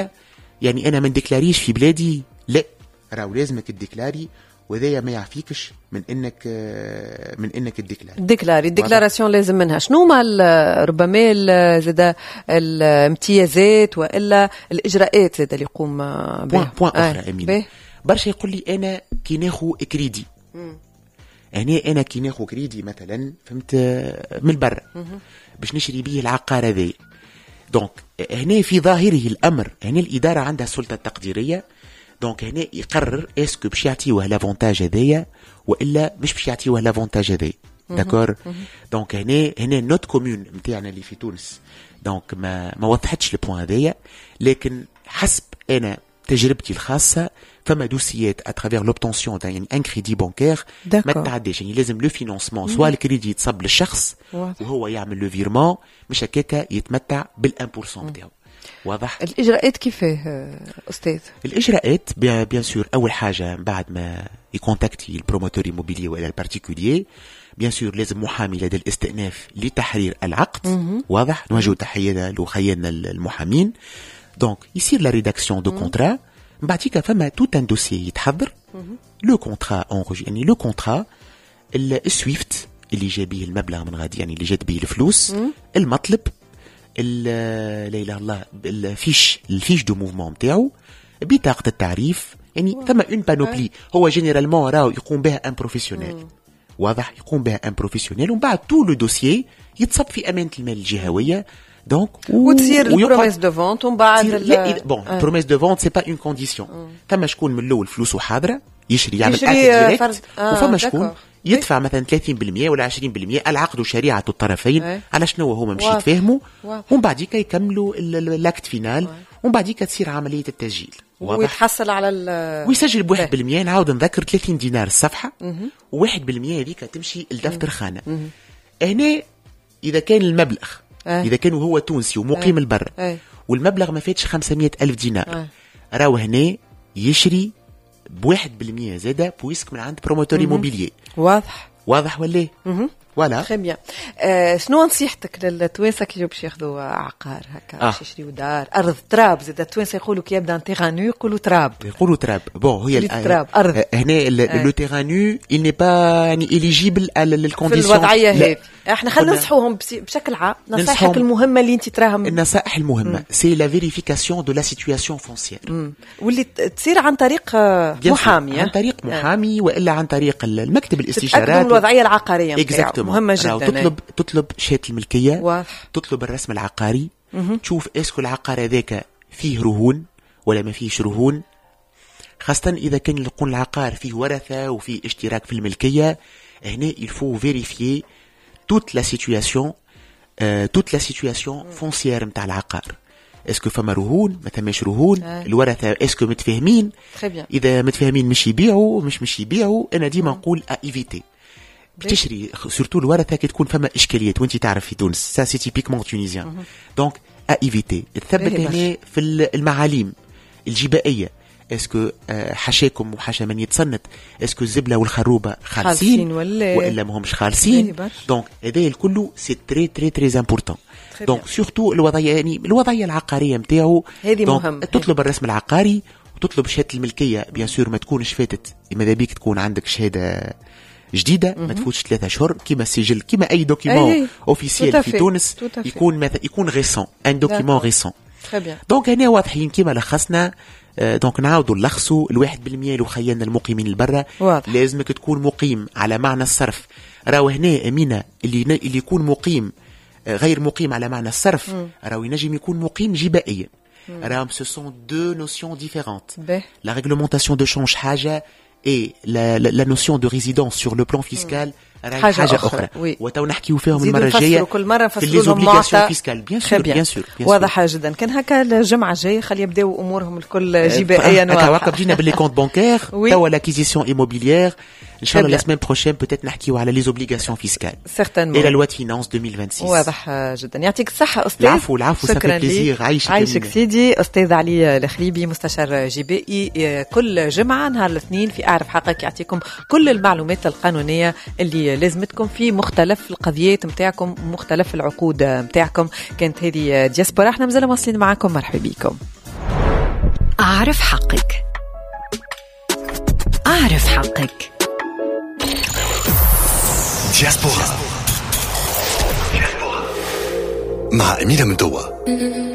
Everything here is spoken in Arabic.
يعني انا ما نديكلاريش في بلادي، لا راهو لازمك تديكلاري، وذايا ما يعفيكش من انك تديكلاري. الديكلاراسيون لازم منها شنو ما ربما زاد الامتيازات والا الاجراءات زاد اللي يقوم بها. بوان اخرى امين، برشا يقول لي انا كي ناخو كريدي، انا كي ناخو كريدي مثلا فهمت من البر باش نشري به العقار هذايا، دونك هنا في ظاهره الامر هنا الاداره عندها السلطه التقديريه، دونك هنا يقرر اسكو باش يعطيوه لافونتاج هذايا والا مش باش يعطيوه لافونتاج هذايا. داكور، دونك هنا نوت كومون نتاعنا اللي في تونس دونك ما وضحتش البوان هذايا، لكن حسب انا تجربتي الخاصه فما دوسيات اترافير لوبتونسيون يعني ان كريدي بانكير ما تعداش، يعني لازم لو فينانسمون سوا الكريدي يتصب للشخص وهو يعمل لو فيرمون، مش هكاكا يتمتع بال1% نتاعو. واضح؟ الاجراءات كيفاه استاذ؟ الاجراءات بيان سور اول حاجه بعد ما يكونتاكتي البروموتور ايموبيلي ولا البارتيكولير، بيان سور لازم محامي لدى الاستئناف لتحرير العقد. واضح؟ نوجه تحيه لخيالنا المحامين. دونك يصير لا ريداكسيون دو كونترا، بعديك فما توت ان دوسي يتحضر، لو كونترا يعني لو كونترا السويفت اللي جا به المبلغ من غادي، يعني اللي جات به الفلوس، المطلب لا اله الا الله، الفيش دو موفمون نتاعو، بطاقه التعريف، يعني ثم اون بانوبلي هو جينيرالمون راهو يقوم بها ان بروفيسيونيل. واضح؟ يقوم بها ان بروفيسيونيل، ومن بعد تو لو دوسيي يتصب في امانه المال الجهويه. دونك وتصير البروميس دو فونت ومن بعد بون البروميس دو فونت سي با اون كونديسيون. ثم شكون من الاول فلوسه حاضره يشري يعمل ديريكت، وفما شكون يدفع مثلا 30% ولا 20%، العقد شريعه الطرفين على شنو هما مش يتفاهموا، ومن بعديك يكملوا لاكت فينال، ومن بعديك تصير عمليه التسجيل ويتحصل على ويسجل ب1%. نعاود نذكر 30 دينار الصفحه، و1% هذيك تمشي لدفتر خانه. هنا اذا كان المبلغ اذا كان هو تونسي ومقيم البر والمبلغ ما فاتش 500 ألف دينار، راهو هنا يشري ب1% زاده بويسك من عند بروموتور ايموبيليي. واضح ولا ولا تري بيان. شنو نصيحتك للتوانسه كي باش ياخذوا عقار هكا باش يشريوا دار ارض تراب؟ زاد التوانسه يقولوا كي يبدا تيغانو يقولوا تراب بون هي التراب ارض هنا لو تيغانو il n'est pas يعني éligible للكونديسيون في الوضعيه هذه. احنا خلينا ننصحوهم بشكل عام، نصائحك المهمه اللي انت تراهم. النصائح المهمه سي لا فيريفيكاسيون دو لا سيتوياسيون فونسيير، واللي تصير عن طريق محامي، عن طريق محامي والا عن طريق المكتب الاستشارات، تتأكدوا من الوضعيه العقاريه مهمه جدا. تطلب شهاده الملكيه، تطلب الرسم العقاري، تشوف اسكو العقار هذاك فيه رهون ولا ما فيهش رهون، خاصه اذا كان يكون العقار فيه ورثه وفيه اشتراك في الملكيه. هنا il faut vérifier toute la situation foncière نتاع العقار. اسكو فما رهون ما ثماش رهون، الورثه اسكو متفاهمين، اذا متفاهمين مش يبيعوا مش يبيعوا. انا ديما نقول ايفيتي بتشري سورتو الورثه كي تكون فما اشكاليات، وانت تعرف في تونس سا سي تيبيكمون تونيزيان، دونك ايفيتي تثبت هنا في المعاليم الجبائيه. اسكو حاشاكم وحاشا من يتصنت، اسكو الزبله والخروبه خالصين والا ما همش خالصين. دونك هذا الكل سي تري تري تري امبورطون. دونك سورتو الوضعيه، يعني الوضعيه العقاريه نتاعو هذه مهم. تطلب الرسم العقاري وتطلب شهاده الملكيه، بيان سور ما تكونش فاتت، ماذا بيك تكون عندك شهاده جديده ما تفوتش 3 أشهر، كيما السجل كيما اي دوكيمون اوفيسيال في تونس يكون ريسون، ان دوكيمون ريسون. دونك هنا واضحين كيما لخصنا. دونك نعاودوا نلخصوا 1% لو خيالنا المقيمين البرة، لازمك تكون مقيم على معنى الصرف. راهو هنا امينه اللي يكون مقيم غير مقيم على معنى الصرف، راهو ينجم يكون مقيم جبائيا. راهم ce sont deux notions différentes. La réglementation de change حاجه et la notion de résidence sur le plan fiscal حاجة أخرى. وتو نحكيو فيهم المرة الجاية كل مرة في ليزوبليغاسيون فيسكال. بيان سور واضح جدا. كان هكا الجمعة الجاية خلي يبداو أمورهم الكل جبائيا واضحة. هكا جينا باللي كونت بانكير توا لاكيزيسيون ايموبيليير. ان شاء الله لا سيمين بروشين بوتيت نحكيو على لي زوبليغاسيون فيسكال سيغتانمون الى لوا فينانس 2026. واضح جدا. يعطيك الصحة أستاذ. العفو صافي بليزير. عايشك سيدي. أستاذ علي الخليبي مستشار جبائي، كل جمعة نهار الاثنين في أعرف حقك يعطيكم كل المعلومات القانونية اللي لازمتكم في مختلف القضيات متاعكم، مختلف العقود متاعكم. كانت هذه دياسبورا، احنا مازلنا واصلين معكم. مرحبا بكم. أعرف حقك. أعرف حقك. دياسبورا مع أمينة مندوة.